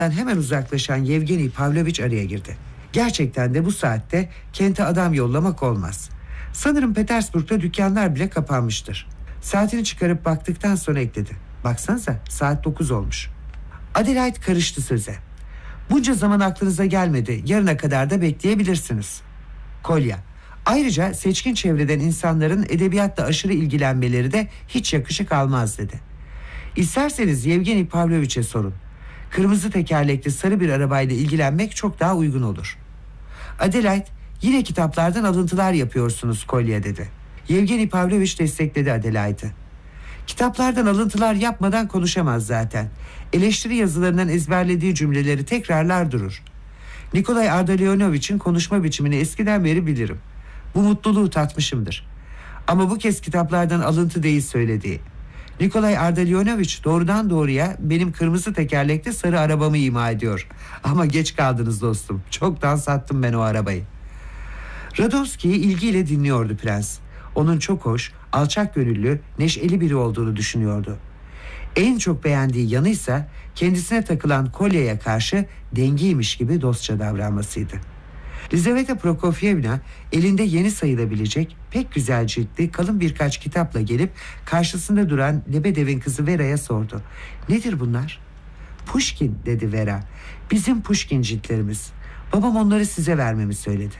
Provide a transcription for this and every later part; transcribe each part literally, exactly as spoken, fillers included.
hemen uzaklaşan Yevgeni Pavlovich araya girdi. Gerçekten de bu saatte kente adam yollamak olmaz. Sanırım Petersburg'da dükkanlar bile kapanmıştır. Saatini çıkarıp baktıktan sonra ekledi. Baksanıza, saat dokuz olmuş. Adelaide karıştı söze. Bunca zaman aklınıza gelmedi. Yarına kadar da bekleyebilirsiniz. Kolya. Ayrıca seçkin çevreden insanların edebiyatla aşırı ilgilenmeleri de hiç yakışık almaz dedi. İsterseniz Yevgeni Pavlovich'e sorun. Kırmızı tekerlekli sarı bir arabayla ilgilenmek çok daha uygun olur. Adelaide, yine kitaplardan alıntılar yapıyorsunuz Kolya dedi. Yevgeni Pavlovich destekledi Adelaide'ı. Kitaplardan alıntılar yapmadan konuşamaz zaten. Eleştiri yazılarından ezberlediği cümleleri tekrarlar durur. Nikolay Ardalionovich'in konuşma biçimini eskiden beri bilirim. Bu mutluluğu tatmışımdır. Ama bu kez kitaplardan alıntı değil söylediği. Nikolay Ardalionovich doğrudan doğruya benim kırmızı tekerlekli sarı arabamı ima ediyor. Ama geç kaldınız dostum. Çoktan sattım ben o arabayı. Radovski'yi ilgiyle dinliyordu prens. Onun çok hoş, alçak gönüllü, neşeli biri olduğunu düşünüyordu. En çok beğendiği yanıysa kendisine takılan Kolya'ya karşı dengiymiş gibi dostça davranmasıydı. Lizaveta Prokofyevna elinde yeni sayılabilecek pek güzel ciltli kalın birkaç kitapla gelip karşısında duran Lebedev'in kızı Vera'ya sordu. Nedir bunlar? Pushkin dedi Vera. Bizim Pushkin ciltlerimiz. Babam onları size vermemi söyledi.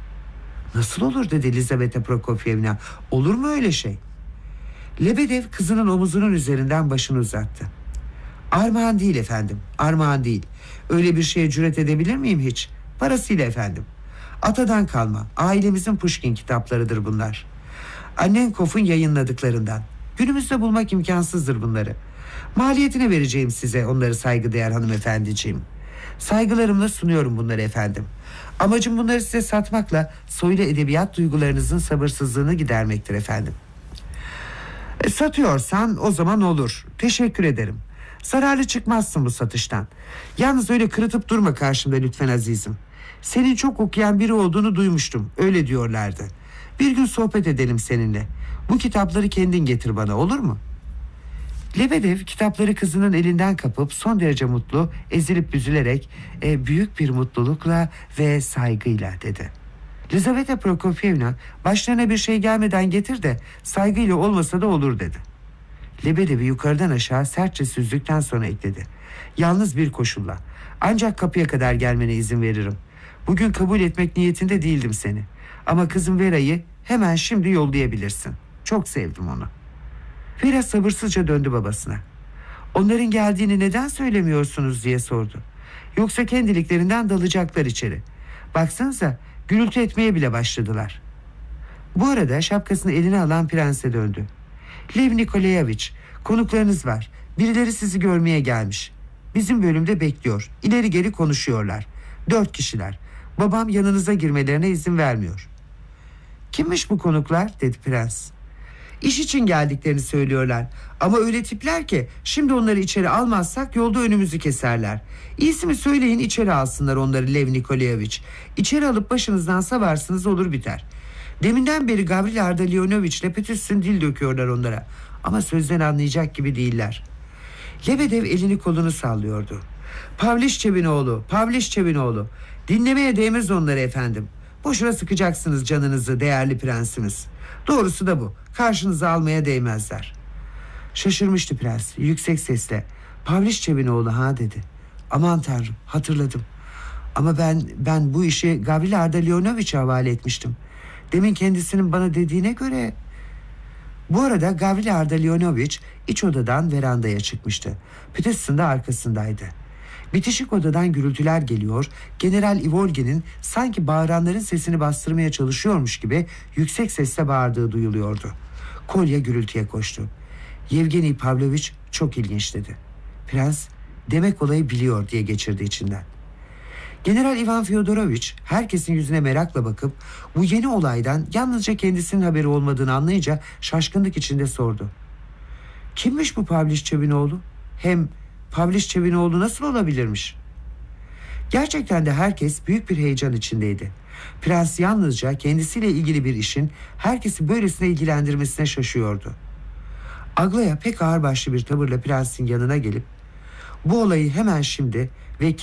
Nasıl olur dedi Lizaveta Prokofyevna. Olur mu öyle şey? Lebedev kızının omuzunun üzerinden başını uzattı. Armağan değil efendim, armağan değil. Öyle bir şeye cüret edebilir miyim hiç? Parasıyla efendim. Atadan kalma, ailemizin Pushkin kitaplarıdır bunlar. Annenkov'un yayınladıklarından. Günümüzde bulmak imkansızdır bunları. Maliyetine vereceğim size onları saygıdeğer hanımefendiciğim. Saygılarımla sunuyorum bunları efendim. Amacım bunları size satmakla soylu edebiyat duygularınızın sabırsızlığını gidermektir efendim. E, satıyorsan o zaman olur. Teşekkür ederim. Zararlı çıkmazsın bu satıştan. Yalnız öyle kırıtıp durma karşımda lütfen azizim. Senin çok okuyan biri olduğunu duymuştum. Öyle diyorlardı. Bir gün sohbet edelim seninle. Bu kitapları kendin getir bana, olur mu? Lebedev kitapları kızının elinden kapıp son derece mutlu, ezilip büzülerek e, büyük bir mutlulukla ve saygıyla dedi. Lizaveta Prokofyevna başlarına bir şey gelmeden getir de saygıyla olmasa da olur dedi. Lebedev'i yukarıdan aşağı sertçe süzdükten sonra ekledi. Yalnız bir koşulla. Ancak kapıya kadar gelmene izin veririm. Bugün kabul etmek niyetinde değildim seni. Ama kızım Vera'yı hemen şimdi yollayabilirsin. Çok sevdim onu. Vera sabırsızca döndü babasına. Onların geldiğini neden söylemiyorsunuz diye sordu. Yoksa kendiliklerinden dalacaklar içeri. Baksanıza gürültü etmeye bile başladılar. Bu arada şapkasını eline alan prense döndü. Lev Nikolayevich, konuklarınız var. Birileri sizi görmeye gelmiş. Bizim bölümde bekliyor. İleri geri konuşuyorlar. Dört kişiler. Babam yanınıza girmelerine izin vermiyor. Kimmiş bu konuklar dedi prens. İş için geldiklerini söylüyorlar. Ama öyle tipler ki şimdi onları içeri almazsak yolda önümüzü keserler. İyisi mi söyleyin içeri alsınlar onları Lev Nikolayevich. İçeri alıp başınızdan savarsınız olur biter. Deminden beri Gavril Ardalionovich ile pütüssün dil döküyorlar onlara. Ama sözden anlayacak gibi değiller. Lebedev elini kolunu sallıyordu. Pavlischev'in oğlu, Pavlischev'in oğlu. Dinlemeye değmez onları efendim. Boşuna sıkacaksınız canınızı değerli prensimiz. Doğrusu da bu. Karşınıza almaya değmezler. Şaşırmıştı prens yüksek sesle. Pavlischev'in oğlu ha dedi. Aman tanrım hatırladım. Ama ben ben bu işi Gavril Ardalionovich'e havale etmiştim. Demin kendisinin bana dediğine göre... Bu arada Gavril Ardalionovich iç odadan verandaya çıkmıştı. Peterson da arkasındaydı. Bitişik odadan gürültüler geliyor, General Ivolgin'in sanki bağıranların sesini bastırmaya çalışıyormuş gibi yüksek sesle bağırdığı duyuluyordu. Kolya gürültüye koştu. Yevgeni Pavlovich çok ilginç dedi. Prens demek olayı biliyor diye geçirdi içinden. General Ivan Fyodorovich herkesin yüzüne merakla bakıp bu yeni olaydan yalnızca kendisinin haberi olmadığını anlayınca şaşkınlık içinde sordu. Kimmiş bu Pavlischev'in oğlu? Hem Pavlischev'in oğlu nasıl olabilirmiş? Gerçekten de herkes büyük bir heyecan içindeydi. Prens yalnızca kendisiyle ilgili bir işin herkesi böylesine ilgilendirmesine şaşıyordu. Aglaya pek ağırbaşlı bir tavırla prensin yanına gelip bu olayı hemen şimdi